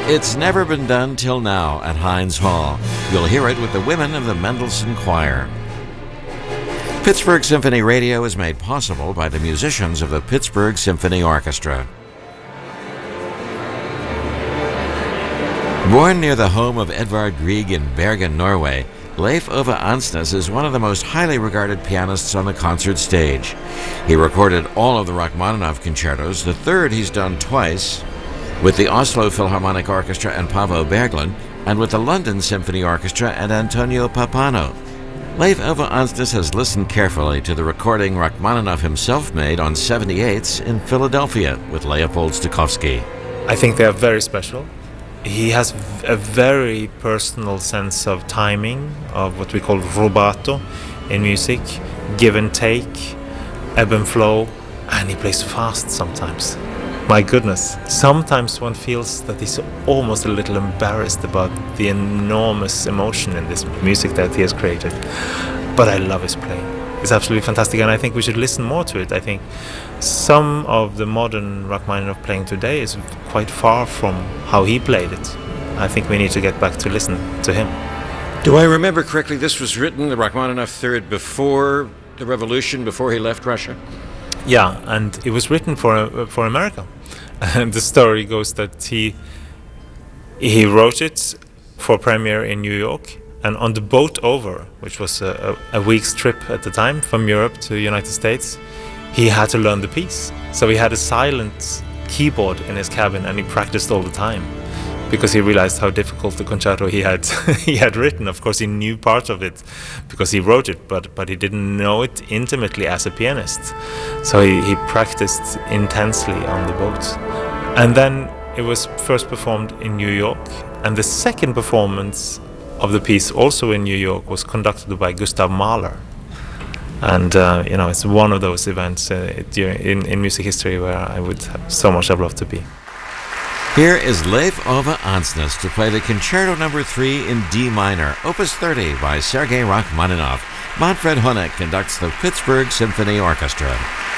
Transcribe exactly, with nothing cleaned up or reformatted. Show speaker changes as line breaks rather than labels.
It's never been done till now at Heinz Hall. You'll hear it with the women of the Mendelssohn Choir. Pittsburgh Symphony Radio is made possible by the musicians of the Pittsburgh Symphony Orchestra. Born near the home of Edvard Grieg in Bergen, Norway, Leif Ove Ansnes is one of the most highly regarded pianists on the concert stage. He recorded all of the Rachmaninoff concertos, the third he's done twice, with the Oslo Philharmonic Orchestra and Paavo Berglund, and with the London Symphony Orchestra and Antonio Pappano. Leif Ove Ansnes has listened carefully to the recording Rachmaninoff himself made on seventy-eights in Philadelphia with Leopold Stokowski.
I think they are very special. He has a very personal sense of timing, of what we call rubato in music, give and take, ebb and flow, and he plays fast sometimes. My goodness, sometimes one feels that he's almost a little embarrassed about the enormous emotion in this music that he has created. But I love his playing. It's absolutely fantastic, and I think we should listen more to it. I think some of the modern Rachmaninoff playing today is quite far from how he played it. I think we need to get back to listen to him.
Do I remember correctly, this was written, the Rachmaninoff Third, before the revolution, before he left Russia?
Yeah, and it was written for for America. And the story goes that he he wrote it for premiere in New York, and on the boat over, which was a, a, a week's trip at the time from Europe to the United States, he had to learn the piece. So he had a silent keyboard in his cabin, and he practiced all the time, because he realized how difficult the concerto he had he had written. Of course, he knew part of it because he wrote it, but but he didn't know it intimately as a pianist. So he, he practiced intensely on the boat. And then it was first performed in New York, and the second performance of the piece, also in New York, was conducted by Gustav Mahler. And uh, you know, it's one of those events uh, during, in, in music history where I would have so much have loved to be.
Here is Leif Ove Ansnes to play the Concerto Number three in D minor, Opus thirty by Sergei Rachmaninoff. Manfred Honeck conducts the Pittsburgh Symphony Orchestra.